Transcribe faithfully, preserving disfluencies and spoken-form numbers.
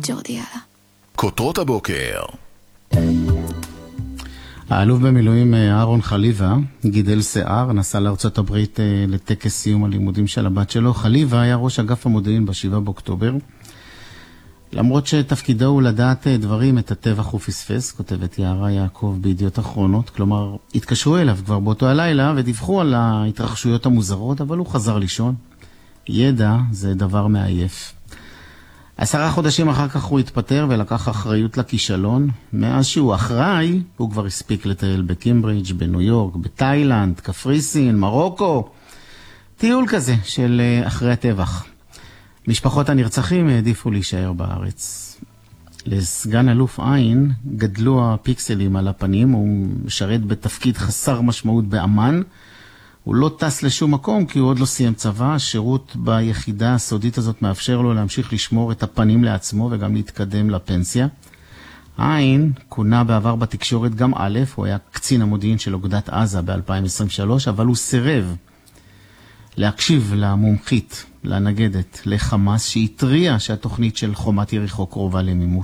ג'ורדי יאללה. כותרות הבוקר. האלוף במילואים אהרון חליבה גידל שיער, נסע לארצות הברית לטקס סיום הלימודים של הבת שלו. חליבה היה ראש אגף המודיעין בשבעה באוקטובר. למרות שתפקידו הוא לדעת דברים, את הטבח הוא פספס, כותבת יערה יעקב בידיעות אחרונות. כלומר, התקשרו אליו כבר באותו הלילה ודיווחו על ההתרחשויות המוזרות, אבל הוא חזר לישון. ידע זה דבר מעייף. עשרה חודשים אחר כך הוא התפטר ולקח אחריות לכישלון. מאז שהוא אחראי, הוא כבר הספיק לטייל בקימברידג', בניו יורק, בתאילנד, קפריסין, מרוקו. טיול כזה של אחרי הטבח. משפחות הנרצחים העדיפו להישאר בארץ. לסגן אלוף עין גדלו הפיקסלים על הפנים, הוא משרת בתפקיד חסר משמעות באמן. הוא לא טס לשום מקום כי הוא עוד לא סיים צבא. השירות ביחידה הסודית הזאת מאפשר לו להמשיך לשמור את הפנים לעצמו וגם להתקדם לפנסיה. עין כונה בעבר בתקשורת גם א', הוא היה קצין המודיעין של אוגדת עזה ב-אלפיים עשרים ושלוש, אבל הוא סירב להקשיב למומחית, לנגדת, לחמאס, שהתריעה שהתוכנית של חומת יריחו קרובה למימוש.